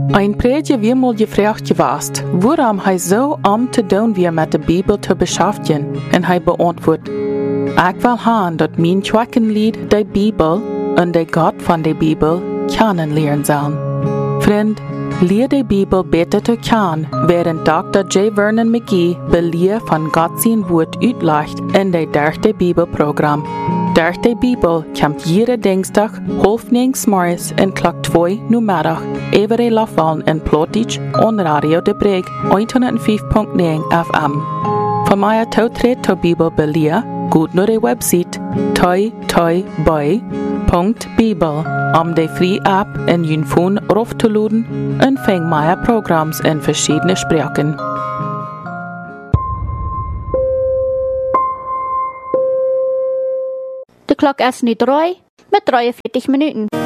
Ein Prediger wie mal gefragt gewast, woran hij so te doen wie met de Bibel te beschäftigen, en hij beantwoordt, ik wil haan dat mijn Schwackenlied de Bibel en de God van de Bibel kennenlernen sollen. Vriend, leer de Bibel beter te kennen, während Dr. J. Vernon McGee beleer van God zijn woord uitlegt in de derde Bibelprogramm. Derde Bibel komt jede Dinsdag, 9:30 morgens en klok 2 middag, every lafallen in Plotich on Radio de Breg, 105.9 FM. Voor mij toetreden tot Bibel beleer, goed naar de website toy.bibel om de free app in je phone af te laden en vang mijn programma's in verschillende spraken. De klok is nu 3 met 43 minuten.